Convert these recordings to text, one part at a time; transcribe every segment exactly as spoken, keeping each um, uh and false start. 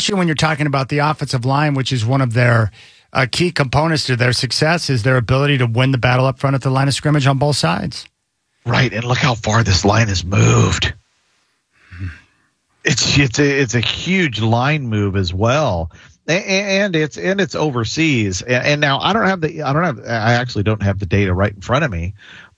especially when you're talking about the offensive line, which is one of their uh, key components to their success, is their ability to win the battle up front at the line of scrimmage on both sides. Right, and look how far this line has moved. It's it's a, it's a huge line move as well, and, and it's and it's overseas. And, and now I don't have the I don't have I actually don't have the data right in front of me,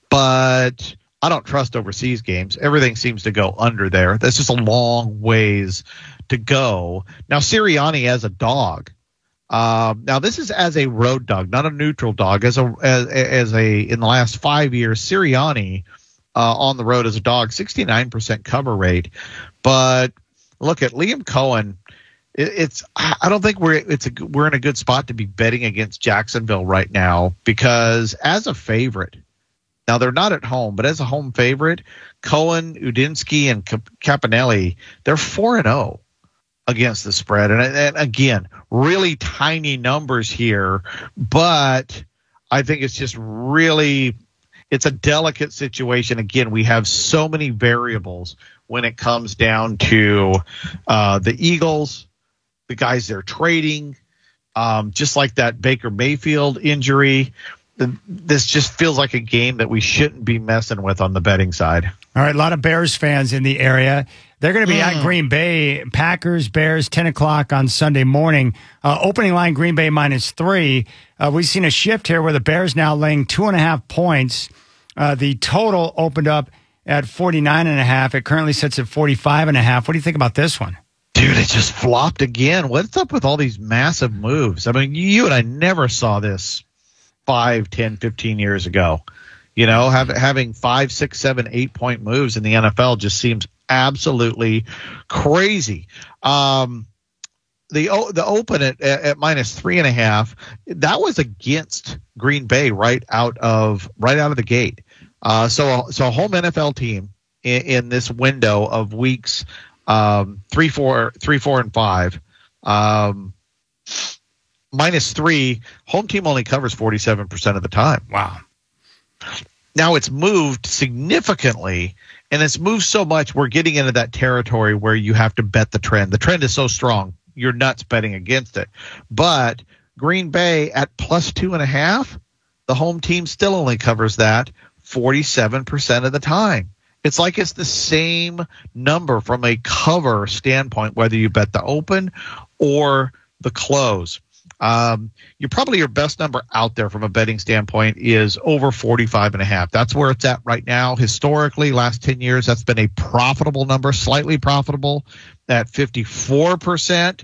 but I don't trust overseas games. Everything seems to go under there. That's just a long ways to go. Now Sirianni as a dog. Um, now this is as a road dog, not a neutral dog. As a as, as a in the last five years, Sirianni uh, on the road as a dog, sixty-nine percent cover rate. But look at Liam Cohen. It, it's I don't think we're it's a we're in a good spot to be betting against Jacksonville right now, because as a favorite. Now, they're not at home, but as a home favorite, Cohen, Udinsky, and Campanelli, they're four and oh against the spread. And, and again, really tiny numbers here, but I think it's just really – it's a delicate situation. Again, we have so many variables when it comes down to uh, the Eagles, the guys they're trading, um, just like that Baker Mayfield injury. This just feels like a game that we shouldn't be messing with on the betting side. All right, a lot of Bears fans in the area. They're going to be mm. at Green Bay. Packers, Bears, ten o'clock on Sunday morning. Uh, opening line, Green Bay minus three. Uh, we've seen a shift here where the Bears now laying two and a half points. Uh, the total opened up at forty-nine and a half. It currently sits at forty-five and a half. What do you think about this one? Dude, it just flopped again. What's up with all these massive moves? I mean, you and I never saw this five, ten, fifteen years ago. You know, have, having five, six, seven, eight point moves in the N F L just seems absolutely crazy. Um, the the open at, at minus three and a half, that was against Green Bay right out of right out of the gate. Uh, so so a home N F L team in, in this window of weeks um, three, four, three, four, and five. Um, Minus three, home team only covers forty-seven percent of the time. Wow. Now it's moved significantly, and it's moved so much we're getting into that territory where you have to bet the trend. The trend is so strong, you're nuts betting against it. But Green Bay at plus two and a half, the home team still only covers that forty-seven percent of the time. It's like it's the same number from a cover standpoint, whether you bet the open or the close. Um, you probably your best number out there from a betting standpoint is over forty-five and a half. That's where it's at right now. Historically, last ten years, that's been a profitable number, slightly profitable at fifty-four percent.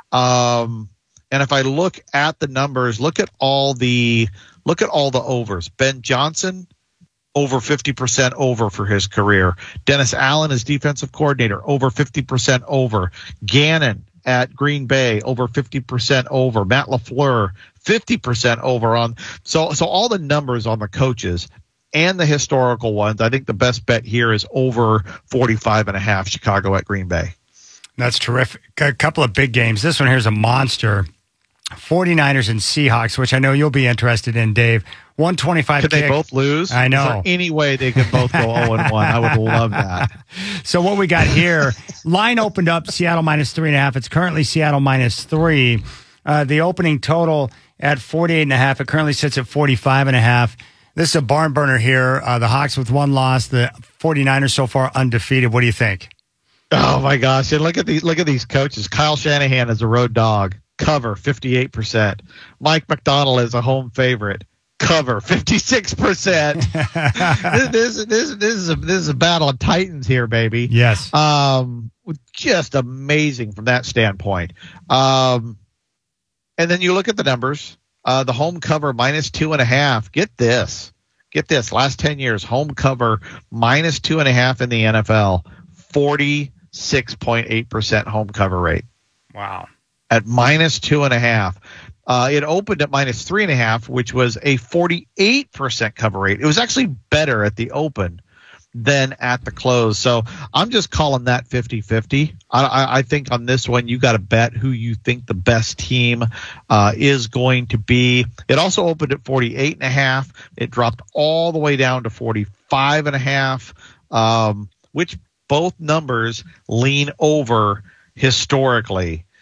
Um, and if I look at the numbers, look at all the, look at all the overs. Ben Johnson, over fifty percent over for his career. Dennis Allen, his defensive coordinator, over fifty percent over. Gannon at Green Bay, over fifty percent over. Matt LaFleur, fifty percent over on. So, so all the numbers on the coaches and the historical ones, I think the best bet here is over forty-five and a half, Chicago at Green Bay. That's terrific. A couple of big games. This one here's a monster. forty-niners and Seahawks, which I know you'll be interested in, Dave. one twenty-five Could kick. they both lose? I know. Is there any way they could both go oh and one? I would love that. So what we got here, line opened up Seattle minus three and a half. It's currently Seattle minus three. Uh, the opening total at forty-eight and a half. It currently sits at forty-five and a half. This is a barn burner here. Uh, the Hawks with one loss. The forty-niners so far undefeated. What do you think? Oh my gosh! And look at these. Look at these coaches. Kyle Shanahan is a road dog. Cover fifty-eight percent. Mike McDonald is a home favorite. Cover fifty-six percent. this, this, this, this is a this is a battle of titans here, baby. Yes. Um, just amazing from that standpoint. Um, and then you look at the numbers. Uh, the home cover minus two and a half. Get this. Get this. Last ten years, home cover minus two and a half in the N F L. forty-six point eight percent home cover rate. Wow. At minus two and a half. Uh, it opened at minus three and a half, which was a forty-eight percent cover rate. It was actually better at the open than at the close. So I'm just calling that fifty-fifty. I, I, I think on this one, you got to bet who you think the best team uh, is going to be. It also opened at forty-eight and a half. It dropped all the way down to forty-five and a half, um, which both numbers lean over historically.